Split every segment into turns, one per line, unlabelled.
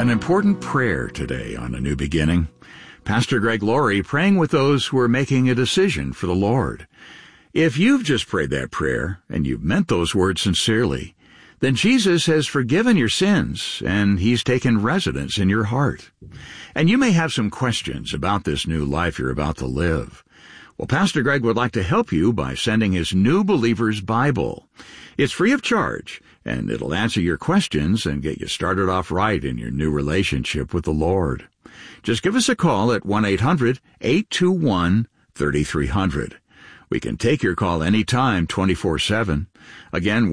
an important prayer today on A New Beginning. Pastor Greg Laurie praying with those who are making a decision for the Lord. If you've just prayed that prayer, and you've meant those words sincerely, then Jesus has forgiven your sins, and He's taken residence in your heart. And you may have some questions about this new life you're about to live. Well, Pastor Greg would like to help you by sending his New Believer's Bible. It's free of charge, and it'll answer your questions and get you started off right in your new relationship with the Lord. Just give us a call at 1-800-821-3300. We can take your call anytime, 24/7. Again,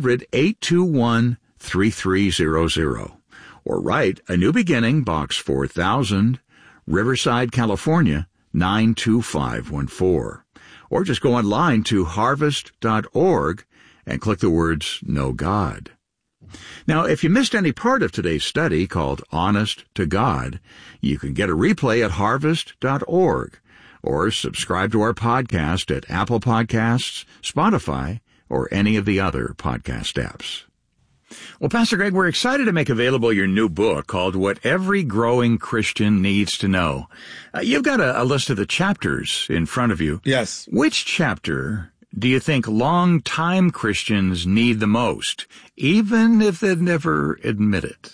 1-800-821-3300. Or write A New Beginning, Box 4000, Riverside, California, 92514. Or just go online to harvest.org and click the words Know God. Now, if you missed any part of today's study called Honest to God, you can get a replay at harvest.org or subscribe to our podcast at Apple Podcasts, Spotify, or any of the other podcast apps. Well, Pastor Greg, we're excited to make available your new book called What Every Growing Christian Needs to Know. You've got a list of the chapters in front of you.
Yes.
Which chapter do you think long-time Christians need the most, even if they've never admit it?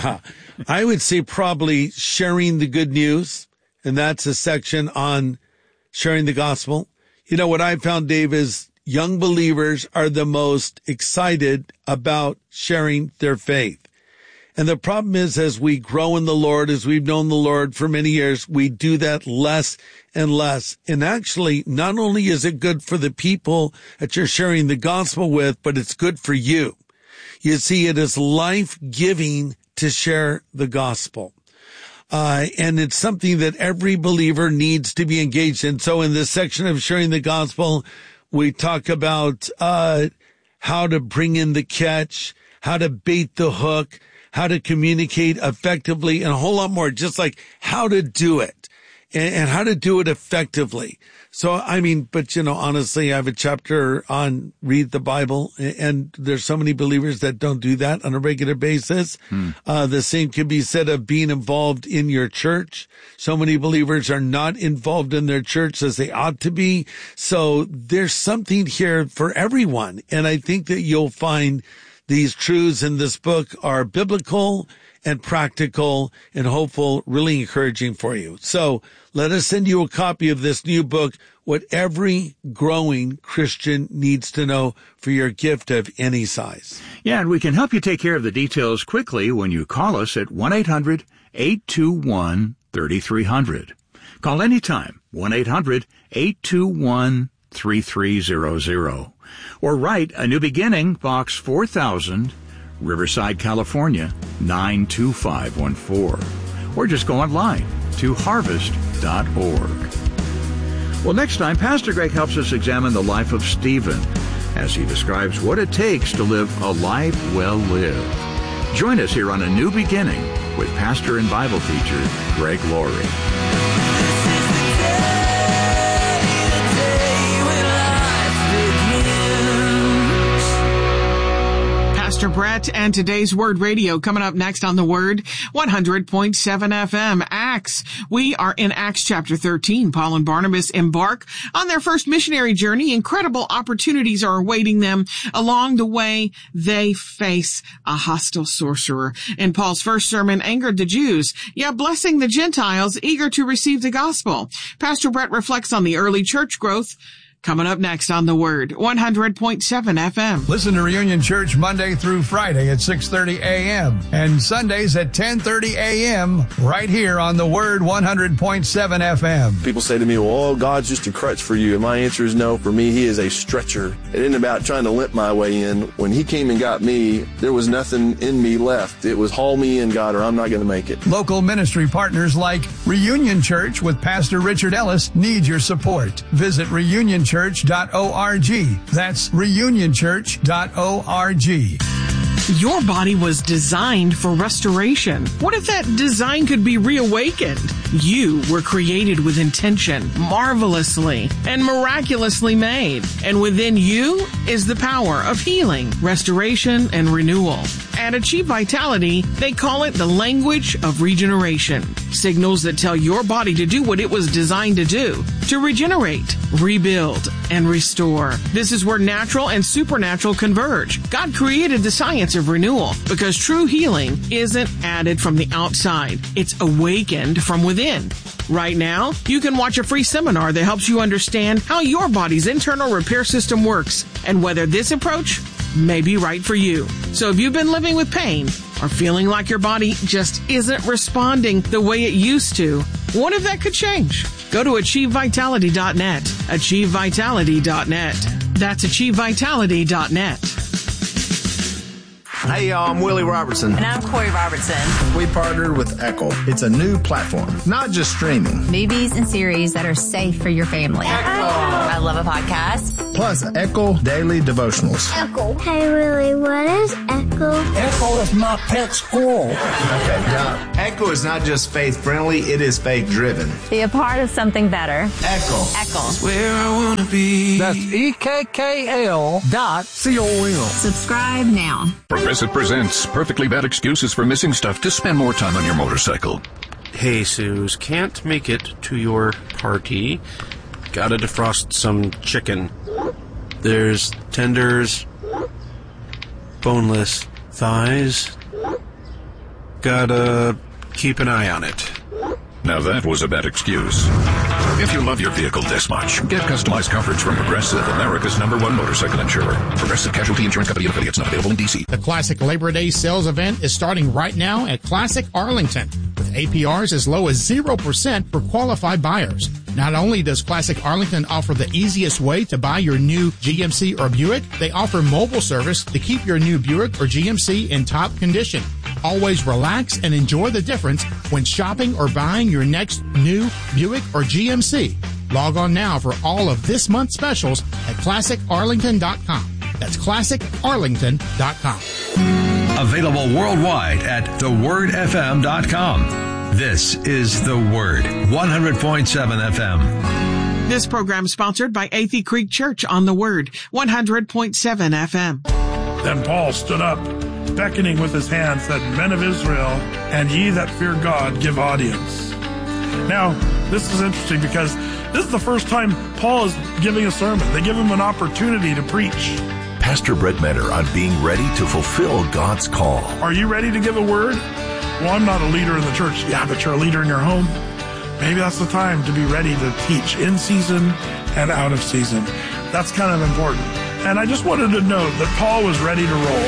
I would say probably sharing the good news, and that's a section on sharing the gospel. You know, what I found, Dave, is young believers are the most excited about sharing their faith. And the problem is, as we grow in the Lord, as we've known the Lord for many years, we do that less and less. And actually, not only is it good for the people that you're sharing the gospel with, but it's good for you. You see, it is life-giving to share the gospel. And it's something that every believer needs to be engaged in. So in this section of sharing the gospel, we talk about how to bring in the catch, how to bait the hook, how to communicate effectively, and a whole lot more, just like how to do it and how to do it effectively. So, I mean, but you know, honestly, I have a chapter on read the Bible, and there's so many believers that don't do that on a regular basis. The same can be said of being involved in your church. So many believers are not involved in their church as they ought to be. So there's something here for everyone. And I think that you'll find these truths in this book are biblical and practical and hopeful, really encouraging for you. So let us send you a copy of this new book, What Every Growing Christian Needs to Know, for your gift of any size.
Yeah, and we can help you take care of the details quickly when you call us at 1-800-821-3300. Call anytime, 1-800-821-3300. Or write A New Beginning, Box 4000, Riverside, California, 92514. Or just go online to harvest.org. Well, next time, Pastor Greg helps us examine the life of Stephen as he describes what it takes to live a life well lived. Join us here on A New Beginning with pastor and Bible teacher Greg Laurie.
Pastor Brett and today's Word Radio coming up next on the Word, 100.7 FM, Acts. We are in Acts chapter 13. Paul and Barnabas embark on their first missionary journey. Incredible opportunities are awaiting them. Along the way, they face a hostile sorcerer. And Paul's first sermon angered the Jews, blessing the Gentiles eager to receive the gospel. Pastor Brett reflects on the early church growth. Coming up next on The Word, 100.7 FM.
Listen to Reunion Church Monday through Friday at 6:30 a.m. and Sundays at 10:30 a.m. right here on The Word, 100.7 FM.
People say to me, well, God's just a crutch for you. And my answer is no. For me, He is a stretcher. It isn't about trying to limp my way in. When He came and got me, there was nothing in me left. It was haul me in, God, or I'm not going to make it.
Local ministry partners like Reunion Church with Pastor Richard Ellis need your support. Visit reunionchurch.org. That's reunionchurch.org.
Your body was designed for restoration. What if that design could be reawakened? You were created with intention, marvelously and miraculously made. And within you is the power of healing, restoration, and renewal. At Achieve Vitality, they call it the language of regeneration. Signals that tell your body to do what it was designed to do, to regenerate, rebuild, and restore. This is where natural and supernatural converge. God created the science of renewal because true healing isn't added from the outside. It's awakened from within. Right now, you can watch a free seminar that helps you understand how your body's internal repair system works and whether this approach may be right for you. So if you've been living with pain or feeling like your body just isn't responding the way it used to, what if that could change? Go to AchieveVitality.net. AchieveVitality.net. That's AchieveVitality.net.
Hey y'all, I'm Willie Robertson.
And I'm Corey Robertson.
We partnered with Echo. It's a new platform, not just streaming.
Movies and series that are safe for your family. Echo. I love a podcast.
Plus Echo Daily Devotionals.
Echo. Hey Willie, what is Echo?
Echo is my pet squirrel.
Okay, now, Echo is not just faith-friendly, it is faith-driven.
Be a part of something better.
Echo.
Echo.
Where I want to be.
That's EKKL.com.
Subscribe now.
Progressive presents Perfectly Bad Excuses for Missing Stuff to Spend More Time on Your Motorcycle.
Hey, Suze, can't make it to your party. Gotta defrost some chicken. There's tenders, boneless thighs. Gotta keep an eye on it.
Now that was a bad excuse. If you love your vehicle this much, get customized coverage from Progressive, America's #1 motorcycle insurer. Progressive Casualty Insurance Company and affiliates, not available in D.C.
The Classic Labor Day sales event is starting right now at Classic Arlington, with APRs as low as 0% for qualified buyers. Not only does Classic Arlington offer the easiest way to buy your new GMC or Buick, they offer mobile service to keep your new Buick or GMC in top condition. Always relax and enjoy the difference when shopping or buying your next new Buick or GMC. Log on now for all of this month's specials at ClassicArlington.com. That's ClassicArlington.com.
Available worldwide at thewordfm.com. This is The Word, 100.7 FM.
This program is sponsored by Athey Creek Church on The Word, 100.7 FM.
Then Paul stood up, beckoning with his hand, said, Men of Israel, and ye that fear God, give audience. Now, this is interesting because this is the first time Paul is giving a sermon. They give him an opportunity to preach.
Pastor Brett Mentor on being ready to fulfill God's call.
Are you ready to give a word? Well, I'm not a leader in the church. Yeah, but you're a leader in your home. Maybe that's the time to be ready to teach in season and out of season. That's kind of important. And I just wanted to note that Paul was ready to roll.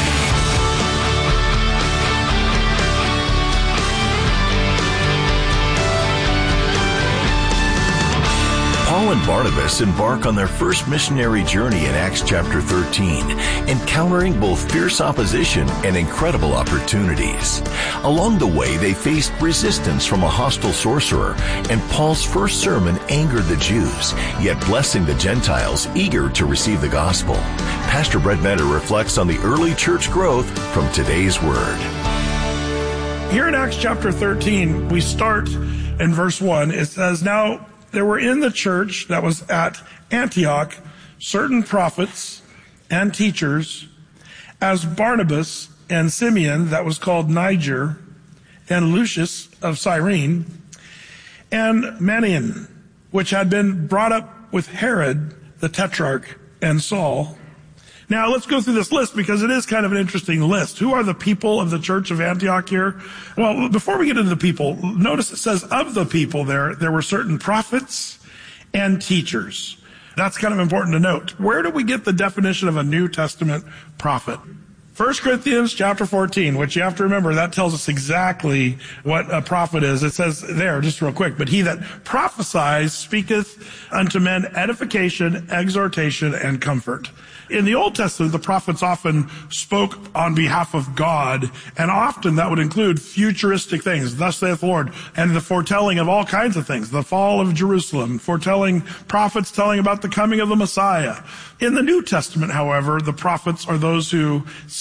Paul and Barnabas embark on their first missionary journey in Acts chapter 13, encountering both fierce opposition and incredible opportunities. Along the way, they faced resistance from a hostile sorcerer, and Paul's first sermon angered the Jews, yet blessing the Gentiles eager to receive the gospel. Pastor Brett Mentor reflects on the early church growth from today's Word.
Here in Acts chapter 13, we start in verse 1. It says, Now there were in the church that was at Antioch certain prophets and teachers, as Barnabas and Simeon, that was called Niger, and Lucius of Cyrene, and Manaen, which had been brought up with Herod the Tetrarch and Saul. Now, let's go through this list because it is kind of an interesting list. Who are the people of the church of Antioch here? Well, before we get into the people, notice it says of the people there were certain prophets and teachers. That's kind of important to note. Where do we get the definition of a New Testament prophet? 1 Corinthians chapter 14, which you have to remember, that tells us exactly what a prophet is. It says there, just real quick, but he that prophesies speaketh unto men edification, exhortation, and comfort. In the Old Testament, the prophets often spoke on behalf of God, and often that would include futuristic things, thus saith the Lord, and the foretelling of all kinds of things, the fall of Jerusalem, foretelling, prophets telling about the coming of the Messiah. In the New Testament, however, the prophets are those who speak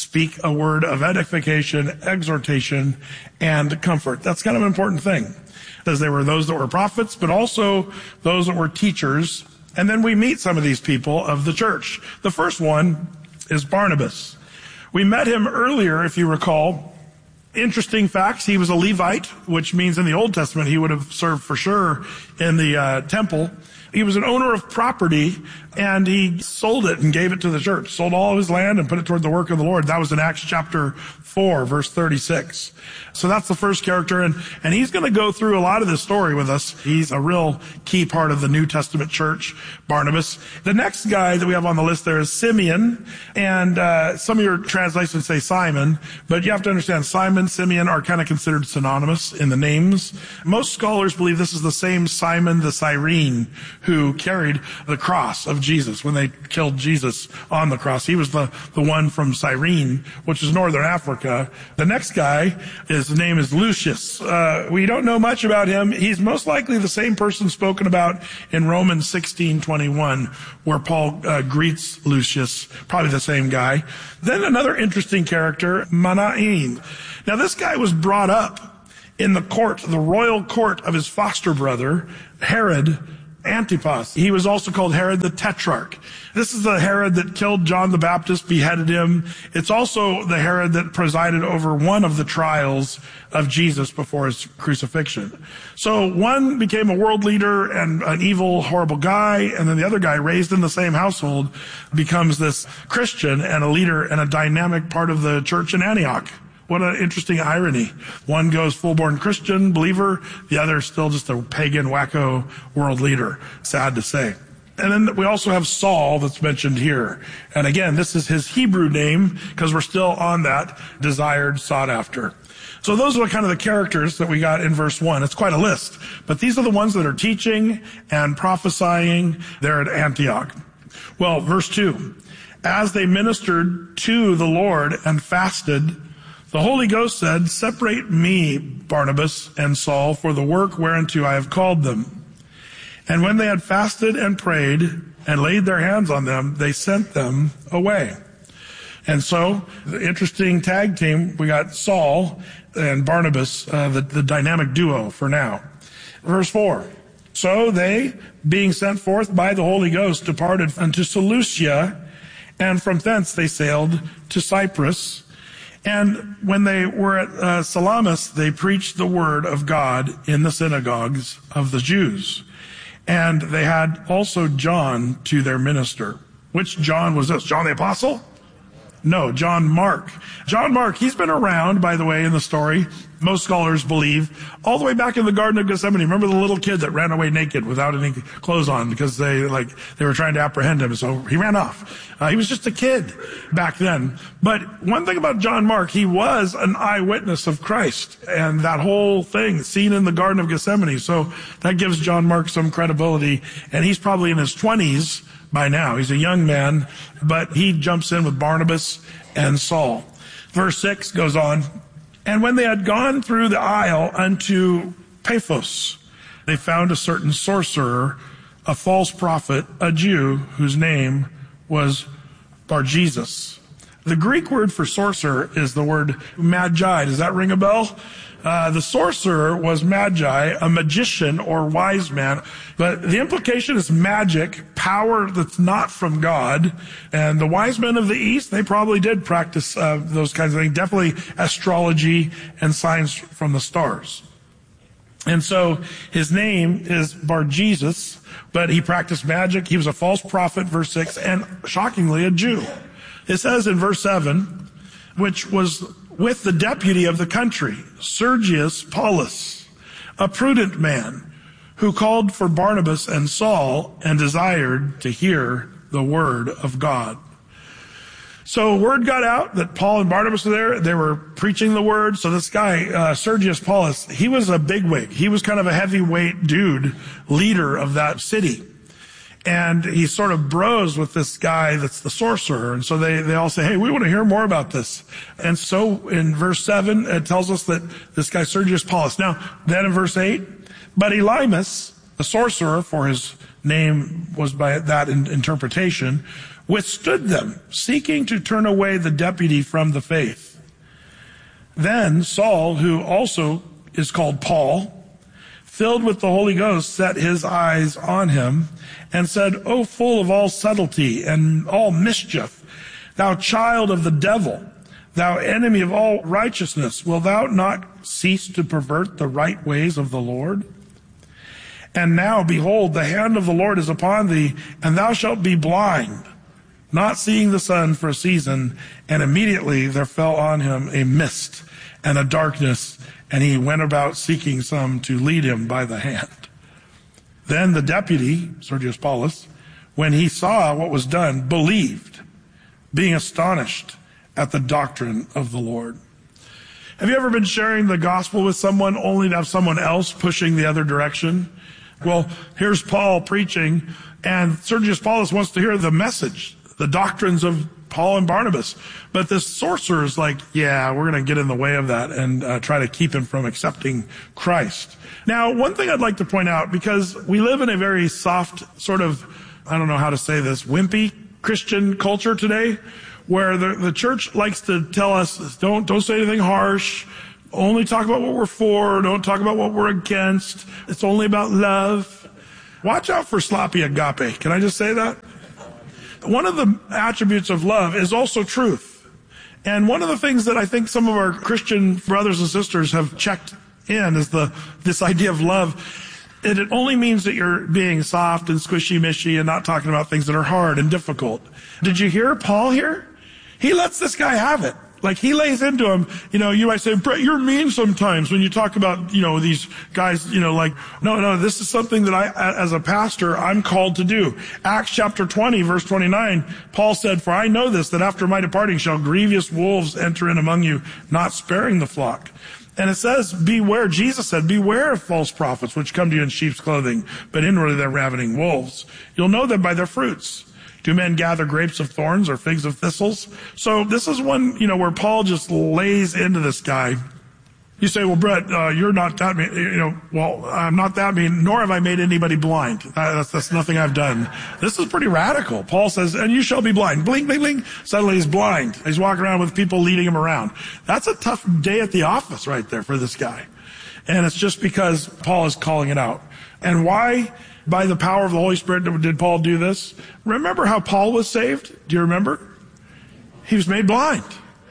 speak a word of edification, exhortation, and comfort. That's kind of an important thing, because there were those that were prophets, but also those that were teachers. And then we meet some of these people of the church. The first one is Barnabas. We met him earlier, if you recall. Interesting facts, he was a Levite, which means in the Old Testament he would have served for sure in the temple. He was an owner of property, and he sold it and gave it to the church. Sold all of his land and put it toward the work of the Lord. That was in Acts chapter 4, verse 36. So that's the first character, and he's going to go through a lot of this story with us. He's a real key part of the New Testament church, Barnabas. The next guy that we have on the list there is Simeon, and some of your translations say Simon, but you have to understand Simon, Simeon are kind of considered synonymous in the names. Most scholars believe this is the same Simon the Cyrene who carried the cross of Jesus when they killed Jesus on the cross. He was the one from Cyrene, which is northern Africa. The next guy, his name is Lucius. We don't know much about him. He's most likely the same person spoken about in Romans 16:21, where Paul greets Lucius, probably the same guy. Then another interesting character, Manaen. Now this guy was brought up in the court, the royal court of his foster brother, Herod Antipas. He was also called Herod the Tetrarch. This is the Herod that killed John the Baptist, beheaded him. It's also the Herod that presided over one of the trials of Jesus before his crucifixion. So one became a world leader and an evil, horrible guy, and then the other guy, raised in the same household, becomes this Christian and a leader and a dynamic part of the church in Antioch. What an interesting irony. One goes full-born Christian, believer, the other still just a pagan, wacko world leader. Sad to say. And then we also have Saul that's mentioned here. And again, this is his Hebrew name because we're still on that desired, sought after. So those are kind of the characters that we got in verse 1. It's quite a list. But these are the ones that are teaching and prophesying there at Antioch. Well, verse 2. As they ministered to the Lord and fasted, the Holy Ghost said, "Separate me, Barnabas and Saul, for the work whereunto I have called them." And when they had fasted and prayed and laid their hands on them, they sent them away. And so, the interesting tag team, we got Saul and Barnabas, the dynamic duo for now. Verse 4. So they, being sent forth by the Holy Ghost, departed unto Seleucia, and from thence they sailed to Cyprus. And when they were at Salamis, they preached the word of God in the synagogues of the Jews. And they had also John to their minister. Which John was this? John the Apostle? No, John Mark. John Mark, he's been around, by the way, in the story, most scholars believe, all the way back in the Garden of Gethsemane. Remember the little kid that ran away naked without any clothes on because they were trying to apprehend him, so he ran off. He was just a kid back then. But one thing about John Mark, he was an eyewitness of Christ and that whole thing seen in the Garden of Gethsemane. So that gives John Mark some credibility, and he's probably in his 20s by now. He's a young man, but he jumps in with Barnabas and Saul. Verse 6 goes on, and when they had gone through the isle unto Paphos, they found a certain sorcerer, a false prophet, a Jew, whose name was Bar-Jesus. The Greek word for sorcerer is the word magi. Does that ring a bell? The sorcerer was magi, a magician or wise man. But the implication is magic, power that's not from God. And the wise men of the East, they probably did practice those kinds of things. Definitely astrology and signs from the stars. And so his name is Bar-Jesus, but he practiced magic. He was a false prophet, verse 6, and shockingly a Jew. It says in verse 7, which was with the deputy of the country, Sergius Paulus, a prudent man, who called for Barnabas and Saul and desired to hear the word of God. So word got out that Paul and Barnabas were there. They were preaching the word. So this guy, Sergius Paulus, he was a bigwig. He was kind of a heavyweight dude, leader of that city. And he sort of bros with this guy that's the sorcerer. And so they all say, hey, we want to hear more about this. And so in verse 7, it tells us that this guy, Sergius Paulus. Now, then in verse 8, but Elymas, the sorcerer, for his name was by that interpretation, withstood them, seeking to turn away the deputy from the faith. Then Saul, who also is called Paul, filled with the Holy Ghost, set his eyes on him and said, O full of all subtlety and all mischief, thou child of the devil, thou enemy of all righteousness, will thou not cease to pervert the right ways of the Lord? And now, behold, the hand of the Lord is upon thee, and thou shalt be blind, not seeing the sun for a season. And immediately there fell on him a mist and a darkness, and he went about seeking some to lead him by the hand. Then the deputy, Sergius Paulus, when he saw what was done, believed, being astonished at the doctrine of the Lord. Have you ever been sharing the gospel with someone only to have someone else pushing the other direction? Well, here's Paul preaching, and Sergius Paulus wants to hear the message, the doctrines of Paul and Barnabas. But this sorcerer is like, yeah, we're going to get in the way of that and try to keep him from accepting Christ. Now, one thing I'd like to point out, because we live in a very soft sort of, I don't know how to say this, wimpy Christian culture today, where the church likes to tell us, don't say anything harsh, only talk about what we're for, don't talk about what we're against, it's only about love. Watch out for sloppy agape. Can I just say that? One of the attributes of love is also truth. And one of the things that I think some of our Christian brothers and sisters have checked in is this idea of love. And it only means that you're being soft and squishy-mishy and not talking about things that are hard and difficult. Did you hear Paul here? He lets this guy have it. Like, he lays into him, you might say, Brett, you're mean sometimes when you talk about, these guys, like, no, this is something that I, as a pastor, I'm called to do. Acts chapter 20, verse 29, Paul said, for I know this, that after my departing shall grievous wolves enter in among you, not sparing the flock. And it says, beware, Jesus said, beware of false prophets, which come to you in sheep's clothing, but inwardly they're ravening wolves. You'll know them by their fruits. Do men gather grapes of thorns or figs of thistles? So this is one, where Paul just lays into this guy. You say, well, Brett, you're not that mean. Well, I'm not that mean, nor have I made anybody blind. That's nothing I've done. This is pretty radical. Paul says, and you shall be blind. Blink, blink, blink. Suddenly he's blind. He's walking around with people leading him around. That's a tough day at the office right there for this guy. And it's just because Paul is calling it out. And why? By the power of the Holy Spirit did Paul do this? Remember how Paul was saved? Do you remember? He was made blind.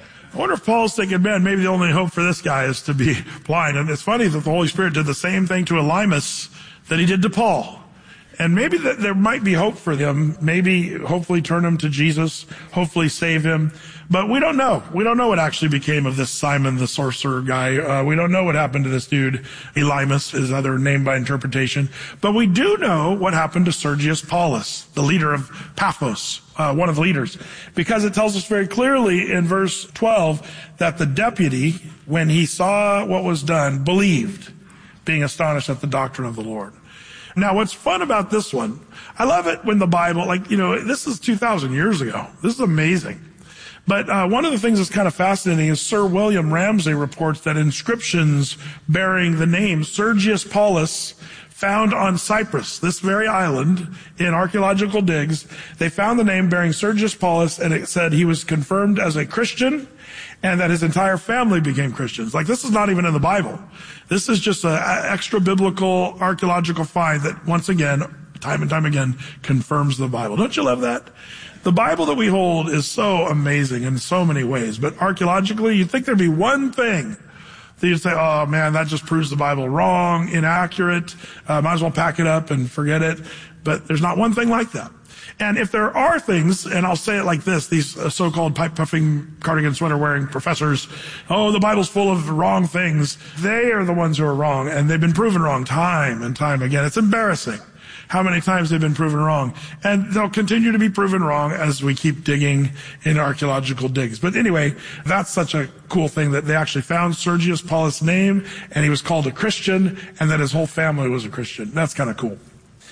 I wonder if Paul's thinking, man, maybe the only hope for this guy is to be blind. And it's funny that the Holy Spirit did the same thing to Elymas that he did to Paul. And maybe that there might be hope for him. Maybe, hopefully turn him to Jesus. Hopefully save him. But we don't know. We don't know what actually became of this Simon the sorcerer guy. We don't know what happened to this dude. Elymas is other name by interpretation. But we do know what happened to Sergius Paulus, the leader of Paphos, one of the leaders. Because it tells us very clearly in verse 12 that the deputy, when he saw what was done, believed, being astonished at the doctrine of the Lord. Now, what's fun about this one, I love it when the Bible, this is 2,000 years ago. This is amazing. But one of the things that's kind of fascinating is Sir William Ramsay reports that inscriptions bearing the name Sergius Paulus found on Cyprus, this very island, in archaeological digs, they found the name bearing Sergius Paulus, and it said he was confirmed as a Christian and that his entire family became Christians. Like, this is not even in the Bible. This is just an extra biblical archaeological find that, once again, time and time again, confirms the Bible. Don't you love that? The Bible that we hold is so amazing in so many ways, but archaeologically, you'd think there'd be one thing that you'd say, oh man, that just proves the Bible wrong, inaccurate, might as well pack it up and forget it. But there's not one thing like that. And if there are things, and I'll say it like this, these so-called pipe-puffing, cardigan sweater-wearing professors, oh, the Bible's full of wrong things. They are the ones who are wrong, and they've been proven wrong time and time again. It's embarrassing how many times they've been proven wrong. And they'll continue to be proven wrong as we keep digging in archaeological digs. But anyway, that's such a cool thing that they actually found Sergius Paulus' name, and he was called a Christian, and that his whole family was a Christian. That's kind of cool.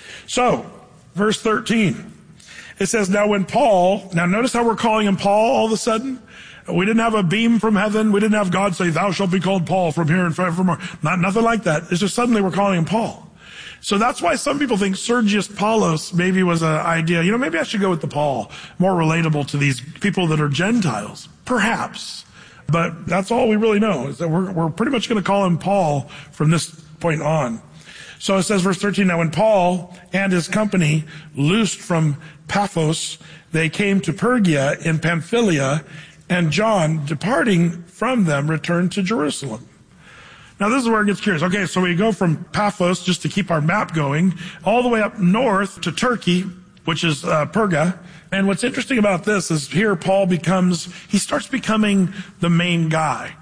So, verse 13. It says, now notice how we're calling him Paul all of a sudden? We didn't have a beam from heaven. We didn't have God say, thou shalt be called Paul from here and forevermore. Nothing like that. It's just suddenly we're calling him Paul. So that's why some people think Sergius Paulus maybe was an idea. Maybe I should go with the Paul, more relatable to these people that are Gentiles. Perhaps. But that's all we really know, is that we're pretty much going to call him Paul from this point on. So it says, verse 13, now when Paul and his company loosed from Paphos, they came to Pergia in Pamphylia, and John, departing from them, returned to Jerusalem. Now this is where it gets curious. Okay, so we go from Paphos, just to keep our map going, all the way up north to Turkey, which is Perga. And what's interesting about this is here Paul starts becoming the main guy.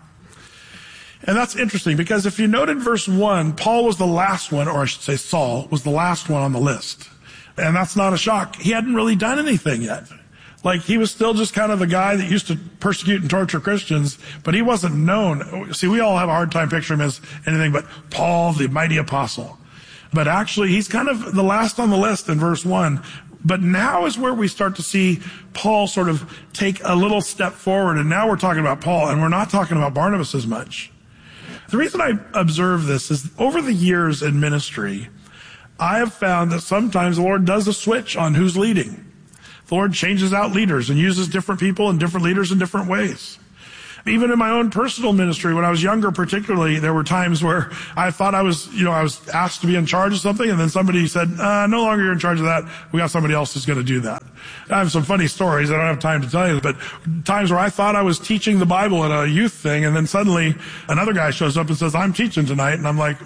And that's interesting because if you note in verse 1, Paul was the last one, or I should say Saul was the last one on the list. And that's not a shock. He hadn't really done anything yet. Like, he was still just kind of the guy that used to persecute and torture Christians, but he wasn't known. See, we all have a hard time picturing him as anything but Paul, the mighty apostle. But actually, he's kind of the last on the list in verse 1. But now is where we start to see Paul sort of take a little step forward, and now we're talking about Paul, and we're not talking about Barnabas as much. The reason I observe this is over the years in ministry, I have found that sometimes the Lord does a switch on who's leading. The Lord changes out leaders and uses different people and different leaders in different ways. Even in my own personal ministry, when I was younger particularly, there were times where I thought I was asked to be in charge of something, and then somebody said, no longer you're in charge of that. We got somebody else who's going to do that. I have some funny stories. I don't have time to tell you, but times where I thought I was teaching the Bible at a youth thing, and then suddenly another guy shows up and says, I'm teaching tonight. And I'm like,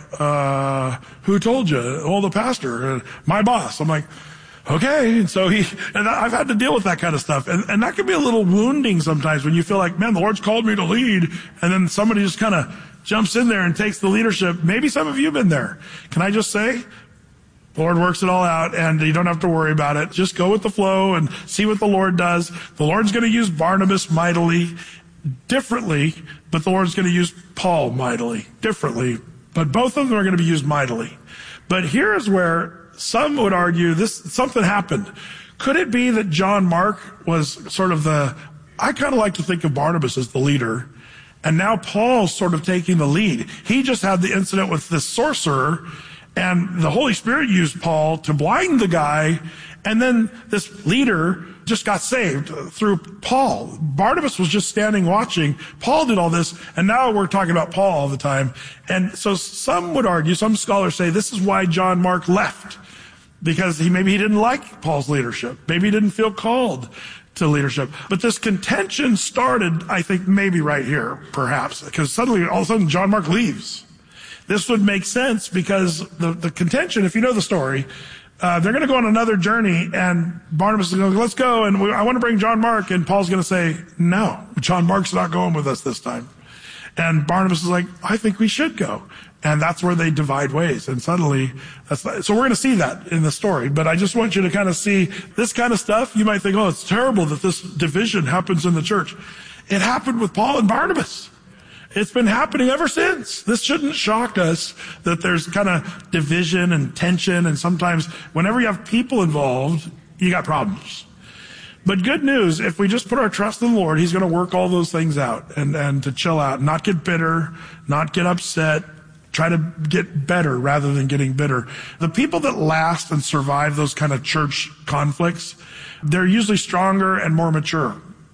who told you? Oh, the pastor, my boss. I'm like, okay. And so I've had to deal with that kind of stuff. And that can be a little wounding sometimes when you feel like, man, the Lord's called me to lead. And then somebody just kind of jumps in there and takes the leadership. Maybe some of you have been there. Can I just say, the Lord works it all out and you don't have to worry about it. Just go with the flow and see what the Lord does. The Lord's going to use Barnabas mightily, differently, but the Lord's going to use Paul mightily, differently. But both of them are going to be used mightily. But here is where some would argue something happened. Could it be that John Mark was sort of I kind of like to think of Barnabas as the leader, and now Paul's sort of taking the lead. He just had the incident with this sorcerer, and the Holy Spirit used Paul to blind the guy, and then this leader just got saved through Paul. Barnabas was just standing watching. Paul did all this, and now we're talking about Paul all the time. And so some would argue, some scholars say this is why John Mark left. Because maybe he didn't like Paul's leadership. Maybe he didn't feel called to leadership. But this contention started, I think, maybe right here, perhaps. Because suddenly, all of a sudden, John Mark leaves. This would make sense because the contention, if you know the story, they're going to go on another journey, and Barnabas is going to go, let's go, and I want to bring John Mark. And Paul's going to say, no, John Mark's not going with us this time. And Barnabas is like, I think we should go. And that's where they divide ways. And suddenly, so we're going to see that in the story. But I just want you to kind of see this kind of stuff. You might think, oh, it's terrible that this division happens in the church. It happened with Paul and Barnabas. It's been happening ever since. This shouldn't shock us that there's kind of division and tension. And sometimes whenever you have people involved, you got problems. But good news, if we just put our trust in the Lord, He's going to work all those things out and to chill out, not get bitter, not get upset. Try to get better rather than getting bitter. The people that last and survive those kind of church conflicts, they're usually stronger and more mature.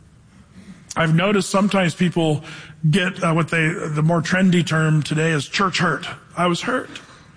I've noticed sometimes people get the more trendy term today is church hurt. I was hurt.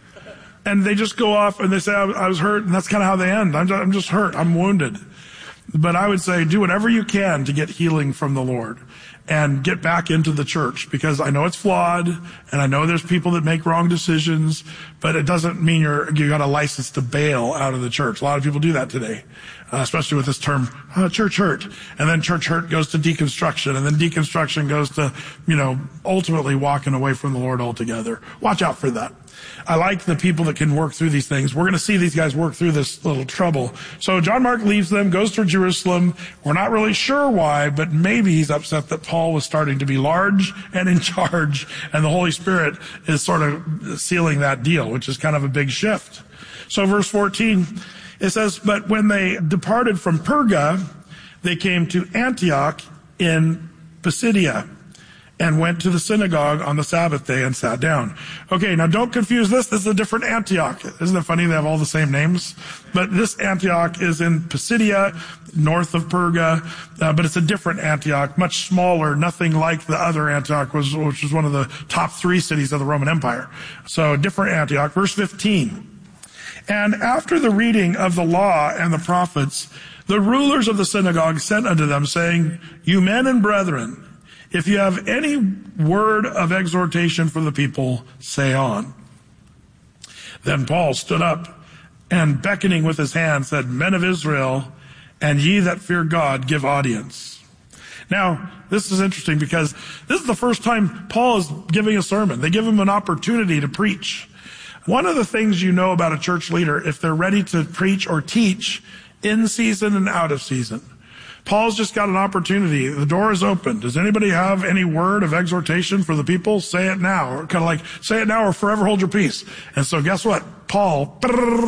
And they just go off and they say, I was hurt, and that's kind of how they end. I'm just hurt. I'm wounded. But I would say do whatever you can to get healing from the Lord and get back into the church, because I know it's flawed and I know there's people that make wrong decisions, but it doesn't mean you got a license to bail out of the church. A lot of people do that today, especially with this term, church hurt. And then church hurt goes to deconstruction, and then deconstruction goes to, ultimately walking away from the Lord altogether. Watch out for that. I like the people that can work through these things. We're going to see these guys work through this little trouble. So John Mark leaves them, goes to Jerusalem. We're not really sure why, but maybe he's upset that Paul was starting to be large and in charge, and the Holy Spirit is sort of sealing that deal, which is kind of a big shift. So verse 14, it says, but when they departed from Perga, they came to Antioch in Pisidia. and went to the synagogue on the Sabbath day and sat down. Okay, now don't confuse this. This is a different Antioch. Isn't it funny they have all the same names? But this Antioch is in Pisidia, north of Perga, but it's a different Antioch, much smaller, nothing like the other Antioch, which was one of the top 3 cities of the Roman Empire. So different Antioch. Verse 15. And after the reading of the law and the prophets, the rulers of the synagogue sent unto them, saying, You men and brethren, if you have any word of exhortation for the people, say on. Then Paul stood up and beckoning with his hand said, Men of Israel, and ye that fear God, give audience. Now, this is interesting because this is the first time Paul is giving a sermon. They give him an opportunity to preach. One of the things you know about a church leader, if they're ready to preach or teach in season and out of season. Paul's just got an opportunity. The door is open. Does anybody have any word of exhortation for the people? Say it now. Or kind of like, say it now or forever hold your peace. And so guess what? Paul,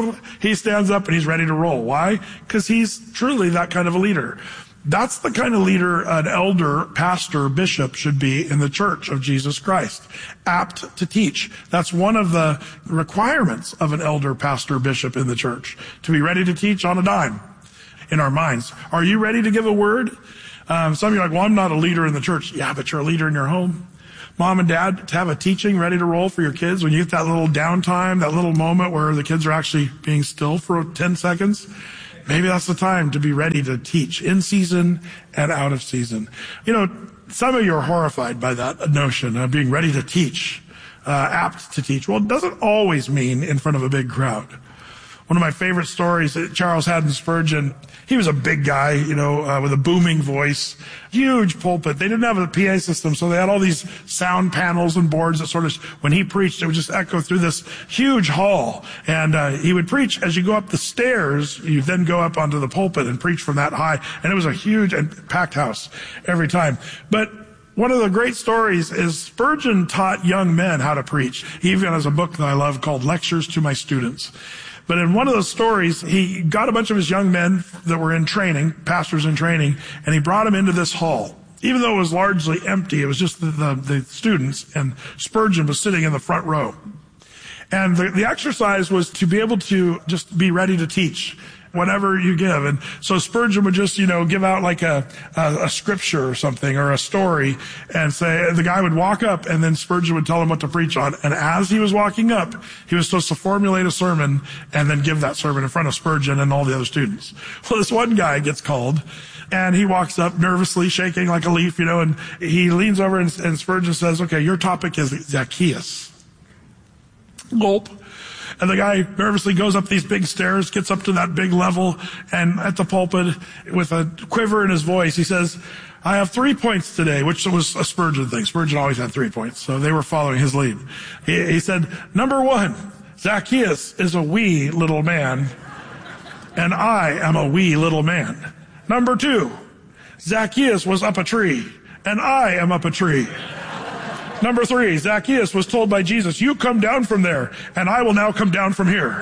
he stands up and he's ready to roll. Why? Because he's truly that kind of a leader. That's the kind of leader an elder, pastor, bishop should be in the church of Jesus Christ. Apt to teach. That's one of the requirements of an elder, pastor, bishop in the church. To be ready to teach on a dime. In our minds. Are you ready to give a word? Some of you are like, well, I'm not a leader in the church. Yeah, but you're a leader in your home. Mom and dad, to have a teaching ready to roll for your kids when you get that little downtime, that little moment where the kids are actually being still for 10 seconds. Maybe that's the time to be ready to teach in season and out of season. You know, some of you are horrified by that notion of being ready to teach, apt to teach. Well, it doesn't always mean in front of a big crowd. One of my favorite stories, Charles Haddon Spurgeon, he was a big guy, with a booming voice, huge pulpit. They didn't have a PA system, so they had all these sound panels and boards that sort of, when he preached, it would just echo through this huge hall. And he would preach as you go up the stairs, you then go up onto the pulpit and preach from that high. And it was a huge and packed house every time. But one of the great stories is Spurgeon taught young men how to preach. He even has a book that I love called Lectures to My Students. But in one of those stories, he got a bunch of his young men that were in training, pastors in training, and he brought them into this hall. Even though it was largely empty, it was just the students, and Spurgeon was sitting in the front row. And the exercise was to be able to just be ready to teach whatever you give. And so Spurgeon would just, give out like a scripture or something or a story and say, the guy would walk up and then Spurgeon would tell him what to preach on. And as he was walking up, he was supposed to formulate a sermon and then give that sermon in front of Spurgeon and all the other students. Well, this one guy gets called and he walks up nervously, shaking like a leaf, and he leans over and Spurgeon says, okay, your topic is Zacchaeus. Gulp. And the guy nervously goes up these big stairs, gets up to that big level, and at the pulpit, with a quiver in his voice, he says, I have 3 points today, which was a Spurgeon thing. Spurgeon always had 3 points, so they were following his lead. He said, number 1, Zacchaeus is a wee little man, and I am a wee little man. Number 2, Zacchaeus was up a tree, and I am up a tree. Number 3, Zacchaeus was told by Jesus, you come down from there, and I will now come down from here.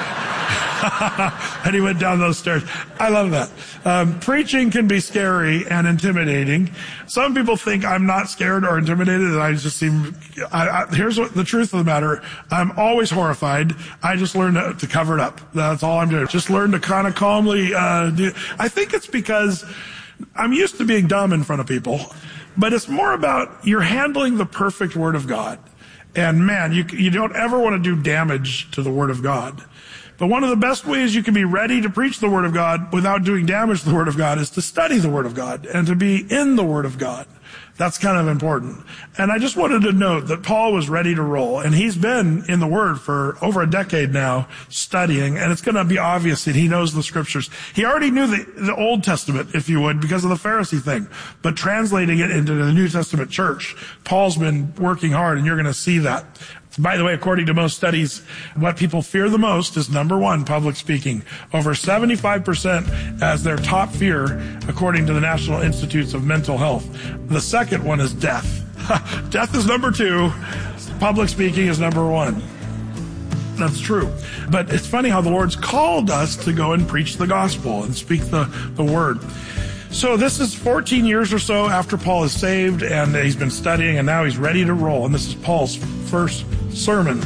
And he went down those stairs. I love that. Preaching can be scary and intimidating. Some people think I'm not scared or intimidated, and I just seem, here's what the truth of the matter. I'm always horrified. I just learn to cover it up. That's all I'm doing. Just learn to kind of calmly, I think it's because I'm used to being dumb in front of people. But it's more about you're handling the perfect Word of God. And man, you don't ever want to do damage to the Word of God. But one of the best ways you can be ready to preach the Word of God without doing damage to the Word of God is to study the Word of God and to be in the Word of God. That's kind of important. And I just wanted to note that Paul was ready to roll, and he's been in the Word for over a decade now studying, and it's going to be obvious that he knows the Scriptures. He already knew the Old Testament, if you would, because of the Pharisee thing, but translating it into the New Testament church, Paul's been working hard, and you're going to see that. By the way, according to most studies, what people fear the most is number 1, public speaking. Over 75% as their top fear, according to the National Institutes of Mental Health. The second one is death. Death is number 2. Public speaking is number 1. That's true. But it's funny how the Lord's called us to go and preach the gospel and speak the word. So this is 14 years or so after Paul is saved, and he's been studying, and now he's ready to roll. And this is Paul's first sermon.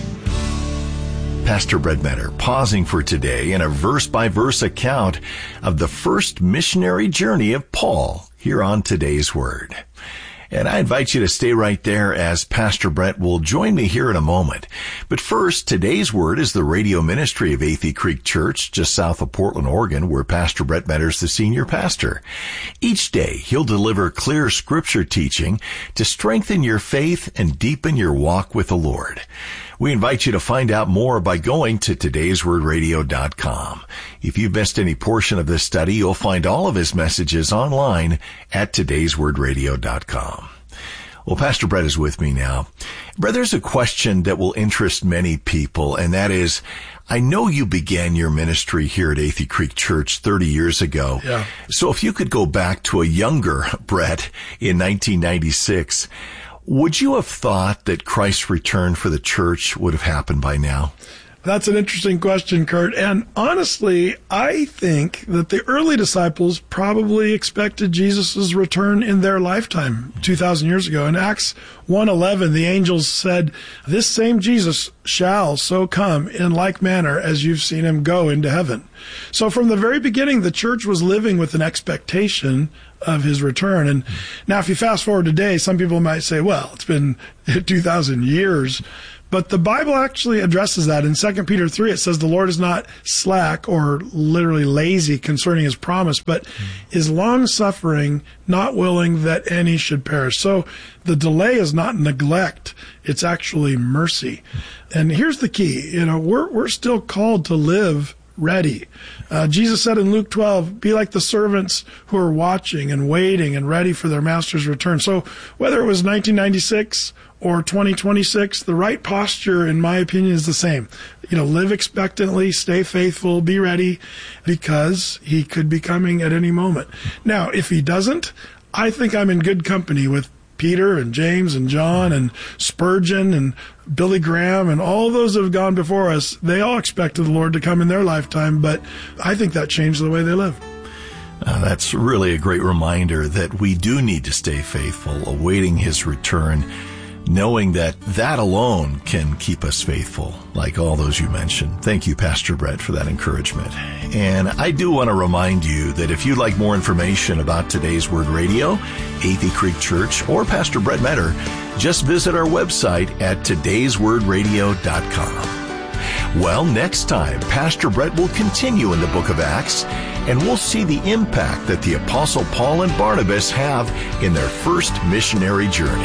Pastor Brett Metter pausing for today in a verse-by-verse account of the first missionary journey of Paul here on Today's Word. And I invite you to stay right there as Pastor Brett will join me here in a moment. But first, Today's Word is the radio ministry of Athey Creek Church, just south of Portland, Oregon, where Pastor Brett Metter is the senior pastor. Each day, he'll deliver clear scripture teaching to strengthen your faith and deepen your walk with the Lord. We invite you to find out more by going to todayswordradio.com. If you've missed any portion of this study, you'll find all of his messages online at todayswordradio.com. Well, Pastor Brett is with me now. Brett, there's a question that will interest many people, and that is, I know you began your ministry here at Athey Creek Church 30 years ago.
Yeah.
So if you could go back to a younger Brett in 1996, would you have thought that Christ's return for the church would have happened by now?
That's an interesting question, Kurt. And honestly, I think that the early disciples probably expected Jesus' return in their lifetime 2,000 years ago. In Acts 1:11, the angels said, "This same Jesus shall so come in like manner as you've seen him go into heaven." So from the very beginning, the church was living with an expectation of his return. And now if you fast forward today, some people might say, well, it's been 2,000 years. But the Bible actually addresses that. In 2 Peter 3, it says the Lord is not slack or literally lazy concerning his promise, but is long-suffering, not willing that any should perish. So the delay is not neglect. It's actually mercy. And here's the key. We're still called to live ready. Jesus said in Luke 12, be like the servants who are watching and waiting and ready for their master's return. So whether it was 1996 or 2026, the right posture, in my opinion, is the same. Live expectantly, stay faithful, be ready, because he could be coming at any moment. Now, if he doesn't, I think I'm in good company with Peter and James and John and Spurgeon and Billy Graham and all those that have gone before us. They all expected the Lord to come in their lifetime, but I think that changed the way they live.
That's really a great reminder that we do need to stay faithful, awaiting his return, knowing that alone can keep us faithful, like all those you mentioned. Thank you, Pastor Brett, for that encouragement. And I do want to remind you that if you'd like more information about Today's Word Radio, Athey Creek Church, or Pastor Brett Metter, just visit our website at todayswordradio.com. Well, next time, Pastor Brett will continue in the book of Acts, and we'll see the impact that the Apostle Paul and Barnabas have in their first missionary journey.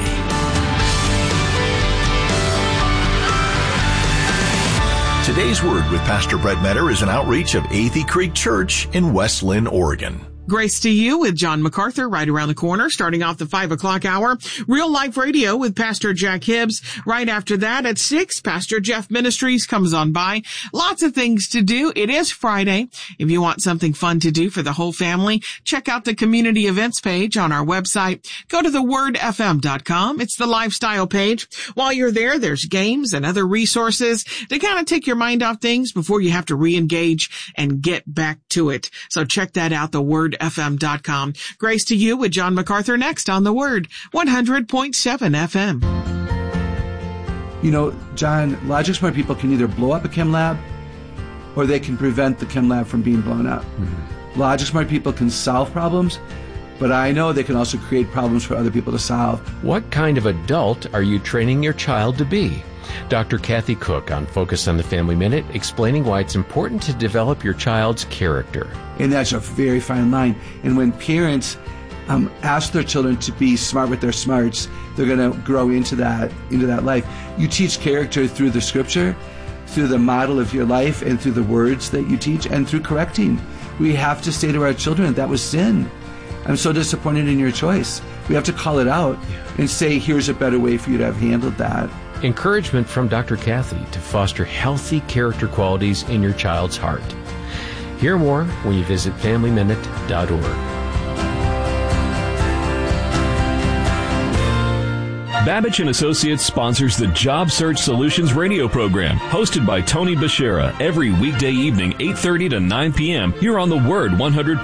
Today's Word with Pastor Brett Metter is an outreach of Athey Creek Church in West Linn, Oregon.
Grace to you with John MacArthur right around the corner, starting off the 5 o'clock hour. Real Life Radio with Pastor Jack Hibbs. Right after that at 6, Pastor Jeff Ministries comes on by. Lots of things to do. It is Friday. If you want something fun to do for the whole family, check out the community events page on our website. Go to thewordfm.com. It's the lifestyle page. While you're there, there's games and other resources to kind of take your mind off things before you have to re-engage and get back to it. So check that out, thewordfm.com. Grace to you with John MacArthur next on The Word, 100.7 FM.
John, logic smart people can either blow up a chem lab or they can prevent the chem lab from being blown up. Mm-hmm. Logic smart people can solve problems, but I know they can also create problems for other people to solve.
What kind of adult are you training your child to be? Dr. Kathy Cook on Focus on the Family Minute, explaining why it's important to develop your child's character.
And that's a very fine line. And when parents ask their children to be smart with their smarts, they're going to grow into that life. You teach character through the scripture, through the model of your life, and through the words that you teach, and through correcting. We have to say to our children, that was sin. I'm so disappointed in your choice. We have to call it out and say, here's a better way for you to have handled that.
Encouragement from Dr. Kathy to foster healthy character qualities in your child's heart. Hear more when you visit FamilyMinute.org.
Babbage & Associates sponsors the Job Search Solutions radio program, hosted by Tony Bashera, every weekday evening, 8:30 to 9 p.m. here on the Word 100.7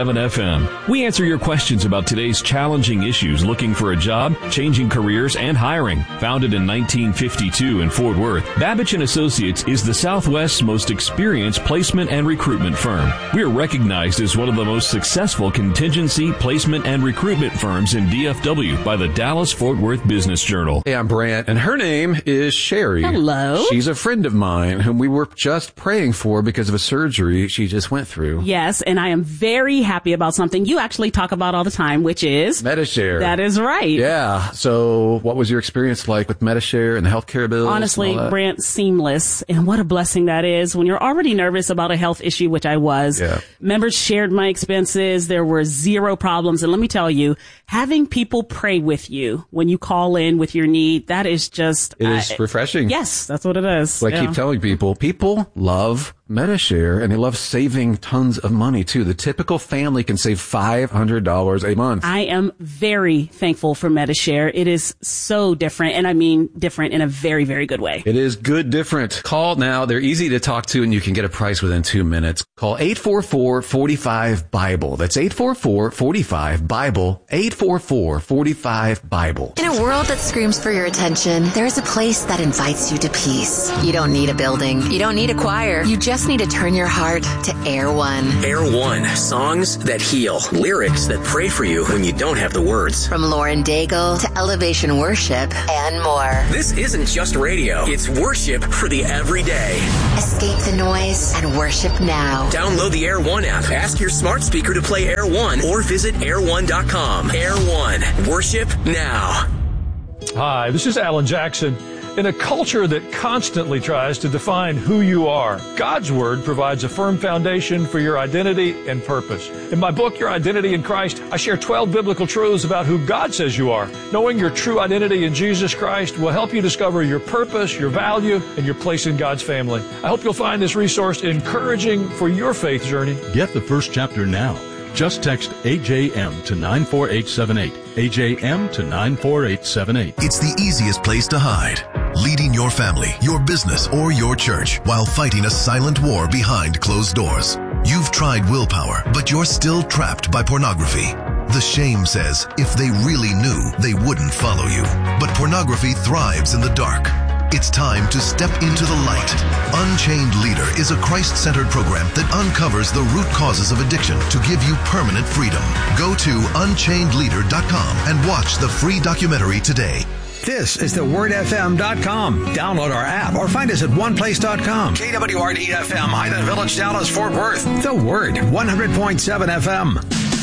FM. We answer your questions about today's challenging issues, looking for a job, changing careers, and hiring. Founded in 1952 in Fort Worth, Babbage & Associates is the Southwest's most experienced placement and recruitment firm. We are recognized as one of the most successful contingency, placement, and recruitment firms in DFW by the Dallas-Fort Worth Business Journal.
Hey, I'm Brant, and her name is Sherry.
Hello.
She's a friend of mine whom we were just praying for because of a surgery she just went through.
Yes, and I am very happy about something you actually talk about all the time, which is
Medi-Share.
That is right.
Yeah. So what was your experience like with Medi-Share and the healthcare bills?
Honestly, Brant, seamless. And what a blessing that is when you're already nervous about a health issue, which I was.
Yeah.
Members shared my expenses. There were zero problems. And let me tell you, having people pray with you when you call in with your need, that is just...
It is refreshing.
Yes, that's what it is.
Well, I keep telling people love Medi-Share, and they love saving tons of money, too. The typical family can save $500 a month.
I am very thankful for Medi-Share. It is so different, and I mean different in a very, very good way.
It is good different. Call now. They're easy to talk to, and you can get a price within 2 minutes. Call 844-45-BIBLE. That's 844-45-BIBLE. 844-45-BIBLE.
In a world that screams for your attention, there is a place that invites you to peace. You don't need a building. You don't need a choir. You just need to turn your heart to Air One.
Air One. Songs that heal. Lyrics that pray for you when you don't have the words.
From Lauren Daigle to Elevation Worship and more.
This isn't just radio. It's worship for the everyday.
Escape the noise and worship now.
Download the Air One app. Ask your smart speaker to play Air One or visit air1.com. Air One. Worship now.
Hi, this is Alan Jackson. In a culture that constantly tries to define who you are, God's Word provides a firm foundation for your identity and purpose. In my book, Your Identity in Christ, I share 12 biblical truths about who God says you are. Knowing your true identity in Jesus Christ will help you discover your purpose, your value, and your place in God's family. I hope you'll find this resource encouraging for your faith journey.
Get the first chapter now. Just text AJM to 94878. AJM to 94878.
It's the easiest place to hide. Leading your family, your business, or your church while fighting a silent war behind closed doors. You've tried willpower, but you're still trapped by pornography. The shame says if they really knew, they wouldn't follow you. But pornography thrives in the dark. It's time to step into the light. Unchained Leader is a Christ-centered program that uncovers the root causes of addiction to give you permanent freedom. Go to unchainedleader.com and watch the free documentary today.
This is thewordfm.com. Download our app or find us at oneplace.com. KWRD-FM, Highland Village, Dallas, Fort Worth. The Word, 100.7 FM.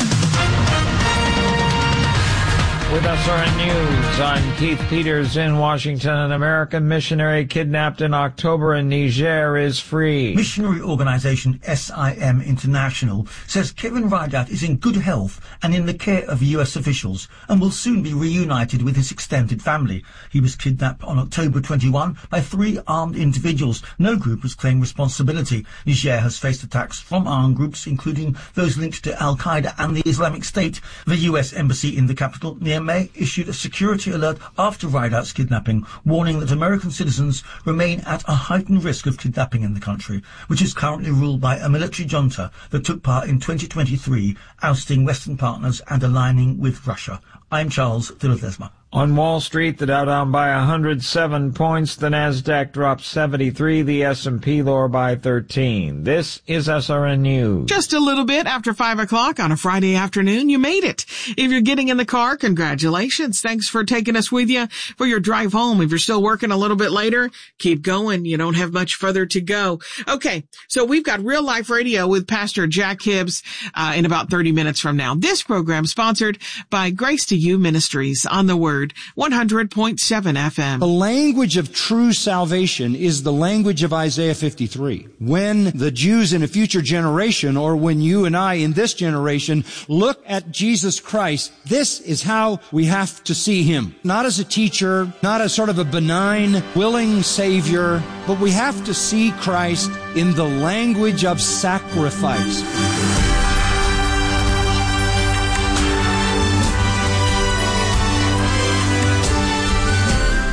With SRN News, I'm Keith Peters in Washington. An American missionary kidnapped in October in Niger is free.
Missionary organization SIM International says Kevin Raidat is in good health and in the care of U.S. officials and will soon be reunited with his extended family. He was kidnapped on October 21 by 3 armed individuals. No group has claimed responsibility. Niger has faced attacks from armed groups, including those linked to Al-Qaeda and the Islamic State. The U.S. Embassy in the capital, Niamey, issued a security alert after Raidat's kidnapping, warning that American citizens remain at a heightened risk of kidnapping in the country, which is currently ruled by a military junta that took part in 2023, ousting Western partners and aligning with Russia. I'm Charles Dillesma.
On Wall Street, the Dow down by 107 points, the Nasdaq dropped 73, the S&P lower by 13. This is SRN News.
Just a little bit after 5 o'clock on a Friday afternoon, you made it. If you're getting in the car, congratulations. Thanks for taking us with you for your drive home. If you're still working a little bit later, keep going. You don't have much further to go. Okay, so we've got Real Life Radio with Pastor Jack Hibbs in about 30 minutes from now. This program sponsored by Grace to You Ministries on the Word. 100.7 FM.
The language of true salvation is the language of Isaiah 53. When the Jews in a future generation, or when you and I in this generation look at Jesus Christ, this is how we have to see Him. Not as a teacher, not as sort of a benign, willing Savior, but we have to see Christ in the language of sacrifice.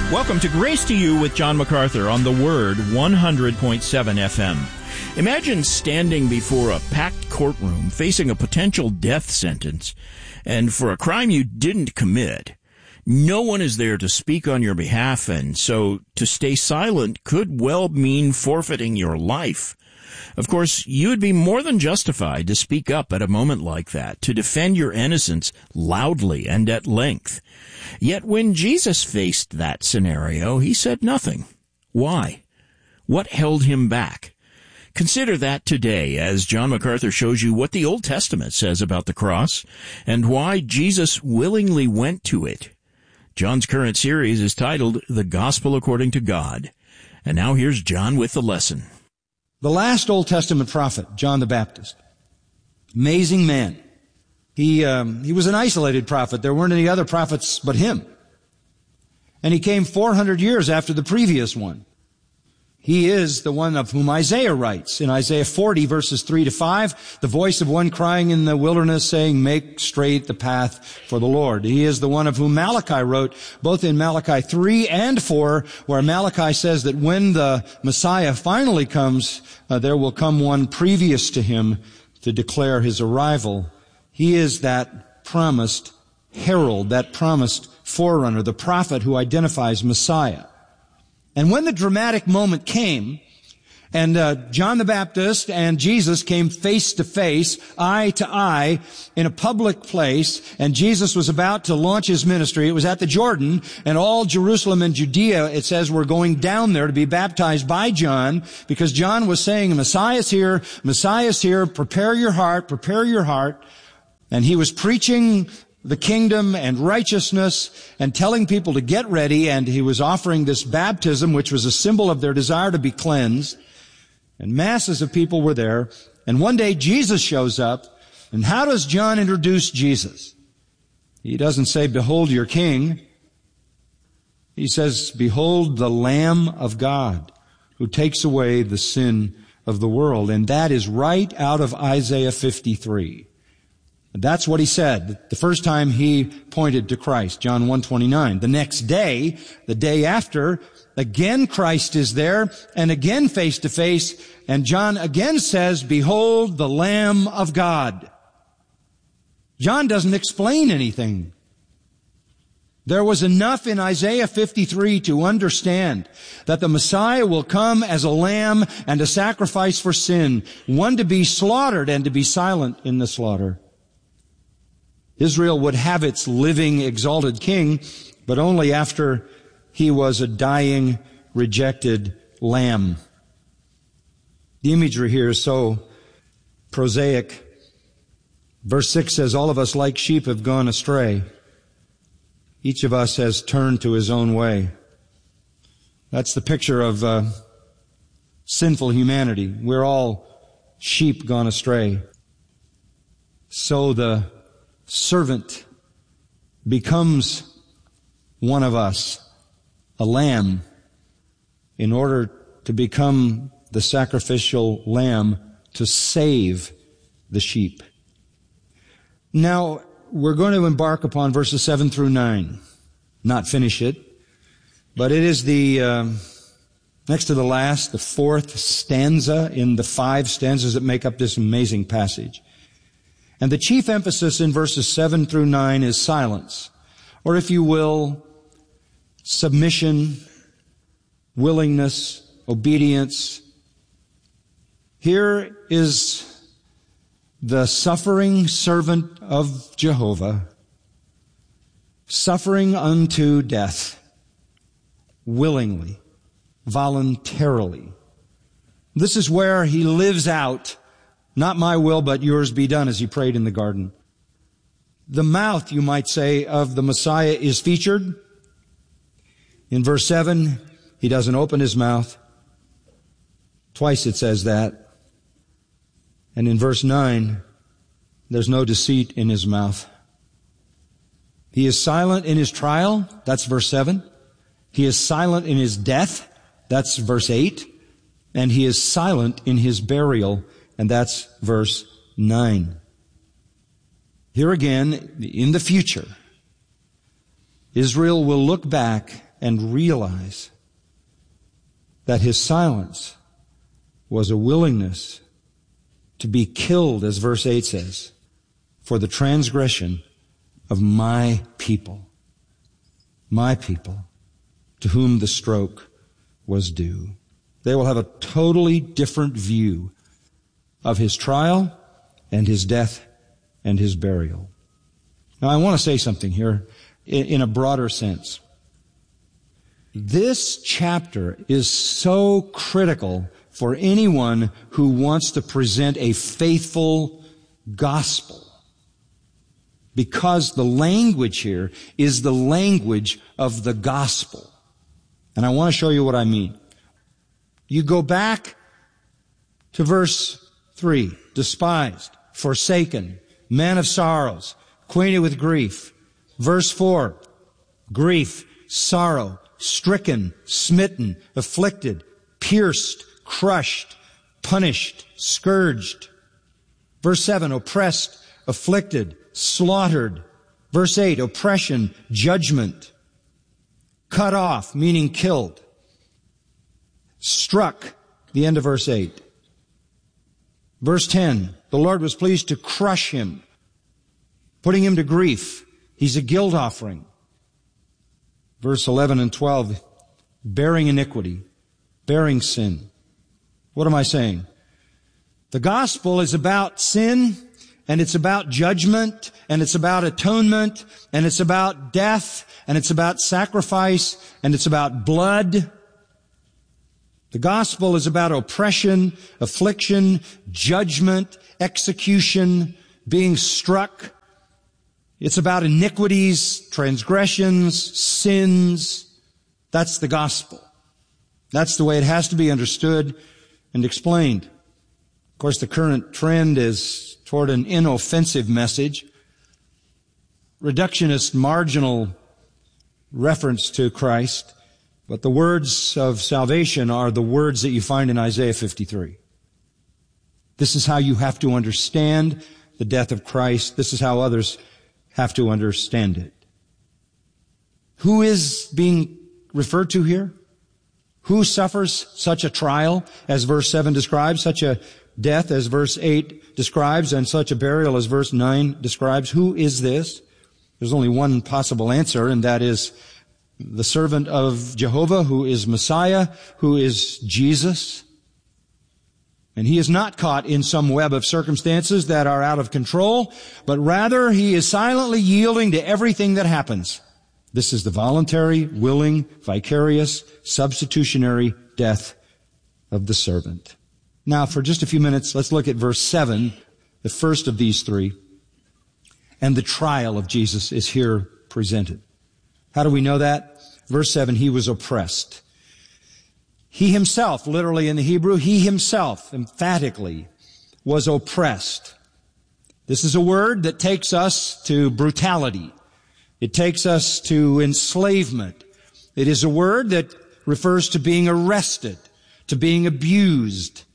Welcome to Grace to You with John MacArthur on The Word 100.7 FM. Imagine standing before a packed courtroom facing a potential death sentence, and for a crime you didn't commit. No one is there to speak on your behalf, and so to stay silent could well mean forfeiting your life. Of course, you would be more than justified to speak up at a moment like that, to defend your innocence loudly and at length. Yet when Jesus faced that scenario, he said nothing. Why? What held him back? Consider that today as John MacArthur shows you what the Old Testament says about the cross and why Jesus willingly went to it. John's current series is titled The Gospel According to God. And now here's John with the lesson.
The last Old Testament prophet, John the Baptist. Amazing man. He was an isolated prophet. There weren't any other prophets but him. And he came 400 years after the previous one. He is the one of whom Isaiah writes in Isaiah 40 verses 3-5, the voice of one crying in the wilderness saying, make straight the path for the Lord. He is the one of whom Malachi wrote, both in Malachi 3 and 4, where Malachi says that when the Messiah finally comes, there will come one previous to him to declare his arrival. He is that promised herald, that promised forerunner, the prophet who identifies Messiah. And when the dramatic moment came, and John the Baptist and Jesus came face to face, eye to eye, in a public place, and Jesus was about to launch his ministry, it was at the Jordan, and all Jerusalem and Judea, it says, were going down there to be baptized by John, because John was saying, Messiah's here, prepare your heart. And he was preaching the kingdom and righteousness and telling people to get ready, and he was offering this baptism, which was a symbol of their desire to be cleansed. And masses of people were there. And one day Jesus shows up, and how does John introduce Jesus? He doesn't say, behold your king. He says, behold the Lamb of God who takes away the sin of the world. And that is right out of Isaiah 53. That's what he said the first time he pointed to Christ, John 1:29. The next day, the day after, again Christ is there, and again face to face, and John again says, behold the Lamb of God. John doesn't explain anything. There was enough in Isaiah 53 to understand that the Messiah will come as a lamb and a sacrifice for sin, one to be slaughtered and to be silent in the slaughter. Israel would have its living, exalted king, but only after he was a dying, rejected lamb. The imagery here is so prosaic. Verse 6 says, all of us like sheep have gone astray. Each of us has turned to his own way. That's the picture of sinful humanity. We're all sheep gone astray. So the servant becomes one of us, a lamb, in order to become the sacrificial lamb to save the sheep. Now, we're going to embark upon verses 7 through 9. Not finish it, but it is the next to the last, the fourth stanza in the 5 stanzas that make up this amazing passage. And the chief emphasis in verses 7 through 9 is silence, or if you will, submission, willingness, obedience. Here is the suffering servant of Jehovah, suffering unto death, willingly, voluntarily. This is where he lives out, not my will, but yours be done, as he prayed in the garden. The mouth, you might say, of the Messiah is featured. In verse 7, he doesn't open his mouth. Twice it says that. And in verse 9, there's no deceit in his mouth. He is silent in his trial. That's verse 7. He is silent in his death. That's verse 8. And he is silent in his burial. And that's verse 9. Here again, in the future, Israel will look back and realize that his silence was a willingness to be killed, as verse 8 says, for the transgression of my people, to whom the stroke was due. They will have a totally different view of his trial and his death and his burial. Now, I want to say something here in a broader sense. This chapter is so critical for anyone who wants to present a faithful gospel, because the language here is the language of the gospel. And I want to show you what I mean. You go back to verse 3, despised, forsaken, man of sorrows, acquainted with grief. Verse 4, grief, sorrow, stricken, smitten, afflicted, pierced, crushed, punished, scourged. Verse 7, oppressed, afflicted, slaughtered. Verse 8, oppression, judgment. Cut off, meaning killed. Struck, the end of verse 8. Verse 10, the Lord was pleased to crush him, putting him to grief. He's a guilt offering. Verse 11 and 12, bearing iniquity, bearing sin. What am I saying? The gospel is about sin, and it's about judgment, and it's about atonement, and it's about death, and it's about sacrifice, and it's about blood. The gospel is about oppression, affliction, judgment, execution, being struck. It's about iniquities, transgressions, sins. That's the gospel. That's the way it has to be understood and explained. Of course, the current trend is toward an inoffensive message, reductionist, marginal reference to Christ. But the words of salvation are the words that you find in Isaiah 53. This is how you have to understand the death of Christ. This is how others have to understand it. Who is being referred to here? Who suffers such a trial as verse 7 describes, such a death as verse 8 describes, and such a burial as verse 9 describes? Who is this? There's only one possible answer, and that is the servant of Jehovah, who is Messiah, who is Jesus. And he is not caught in some web of circumstances that are out of control, but rather he is silently yielding to everything that happens. This is the voluntary, willing, vicarious, substitutionary death of the servant. Now, for just a few minutes, let's look at verse 7, the first of these three. And the trial of Jesus is here presented. How do we know that? Verse 7, he was oppressed. He himself, literally in the Hebrew, he himself, emphatically, was oppressed. This is a word that takes us to brutality. It takes us to enslavement. It is a word that refers to being arrested, to being abused.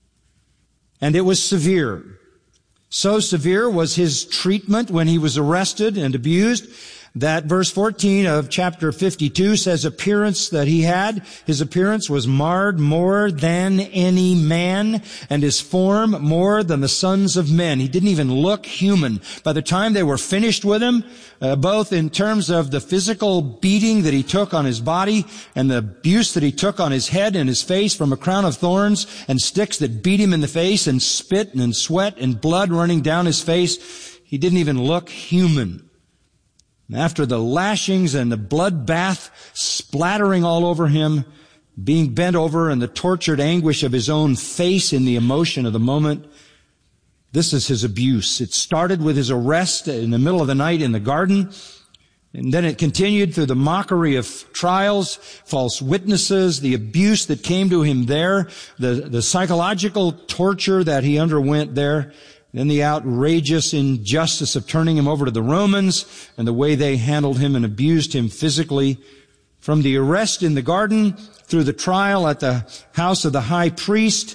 And it was severe. So severe was his treatment when he was arrested and abused that verse 14 of chapter 52 says appearance that he had. His appearance was marred more than any man, and his form more than the sons of men. He didn't even look human. By the time they were finished with him, both in terms of the physical beating that he took on his body and the abuse that he took on his head and his face from a crown of thorns and sticks that beat him in the face and spit and sweat and blood running down his face, he didn't even look human. After the lashings and the blood bath splattering all over him, being bent over in the tortured anguish of his own face in the emotion of the moment, this is his abuse. It started with his arrest in the middle of the night in the garden, and then it continued through the mockery of trials, false witnesses, the abuse that came to him there, the psychological torture that he underwent there, then the outrageous injustice of turning him over to the Romans and the way they handled him and abused him physically. From the arrest in the garden through the trial at the house of the high priest,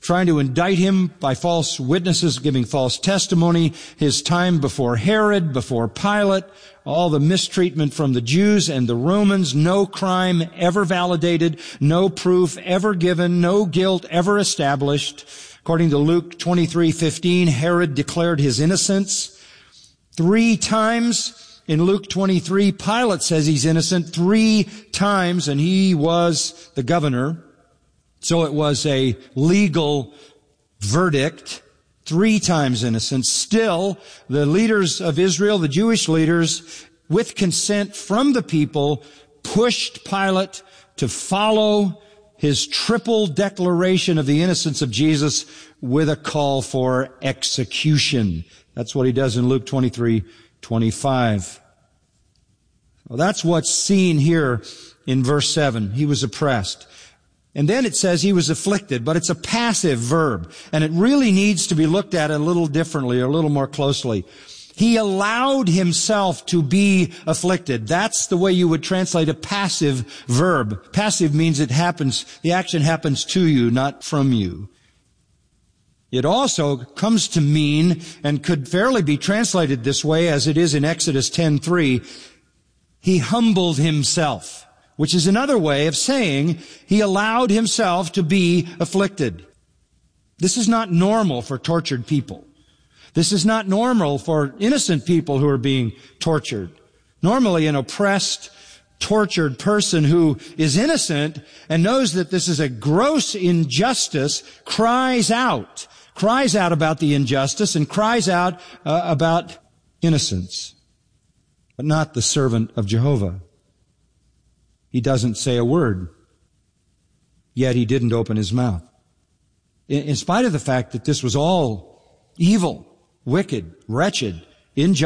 trying to indict him by false witnesses, giving false testimony, his time before Herod, before Pilate, all the mistreatment from the Jews and the Romans, no crime ever validated, no proof ever given, no guilt ever established. According to Luke 23:15, Herod declared his innocence. 3 times in Luke 23, Pilate says he's innocent 3 times, and he was the governor. So it was a legal verdict, 3 times innocent. Still, the leaders of Israel, the Jewish leaders, with consent from the people, pushed Pilate to follow his triple declaration of the innocence of Jesus with a call for execution. That's what he does in Luke 23:25. Well, that's what's seen here in verse 7. He was oppressed. And then it says he was afflicted, but it's a passive verb, and it really needs to be looked at a little differently, or a little more closely. He allowed himself to be afflicted. That's the way you would translate a passive verb. Passive means it happens, the action happens to you, not from you. It also comes to mean, and could fairly be translated this way as it is in Exodus 10:3, he humbled himself, which is another way of saying he allowed himself to be afflicted. This is not normal for tortured people. This is not normal for innocent people who are being tortured. Normally, an oppressed, tortured person who is innocent and knows that this is a gross injustice cries out about the injustice and cries out about innocence, but not the servant of Jehovah. He doesn't say a word, yet he didn't open his mouth. In spite of the fact that this was all evil, wicked, wretched, injustice,